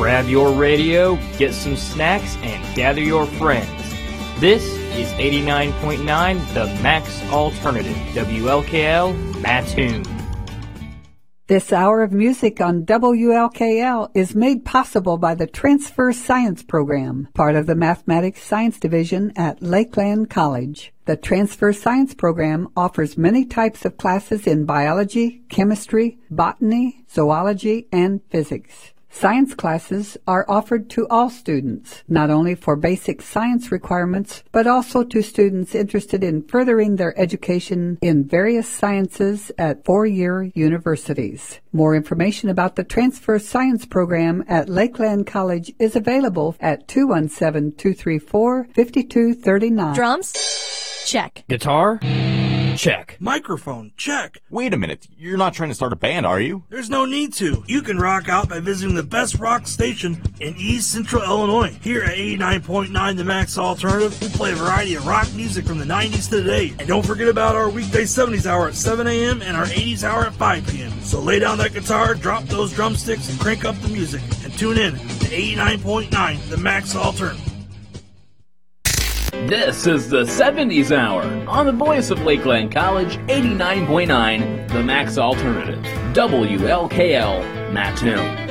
grab your radio, get some snacks, and gather your friends. This is 89.9 The Max Alternative, WLKL, Mattoon. This hour of music on WLKL is made possible by the Transfer Science Program, part of the Mathematics Science Division at Lakeland College. The Transfer Science Program offers many types of classes in biology, chemistry, botany, zoology, and physics. Science classes are offered to all students, not only for basic science requirements, but also to students interested in furthering their education in various sciences at four-year universities. More information about the Transfer Science Program at Lakeland College is available at 217-234-5239. Drums? Check. Guitar? Check. Microphone, check. Wait a minute, you're not trying to start a band, are you? There's no need to. You can rock out by visiting the best rock station in East Central Illinois. Here at 89.9 The Max Alternative, we play a variety of rock music from the 90s to today. And don't forget about our weekday 70s hour at 7 a.m. and our 80s hour at 5 p.m. So lay down that guitar, drop those drumsticks, and crank up the music. And tune in to 89.9 The Max Alternative. This is the 70s Hour on the voice of Lakeland College, 89.9, The Max Alternative, WLKL, Mattoon.